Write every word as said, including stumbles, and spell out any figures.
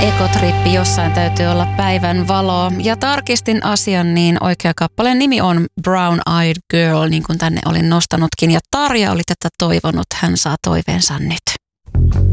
Ekotrippi, jossain täytyy olla päivän valo. Ja tarkistin asian, niin oikea kappaleen nimi on Brown Eyed Girl, niin kuin tänne olin nostanutkin. Ja Tarja oli tätä toivonut, hän saa toiveensa nyt.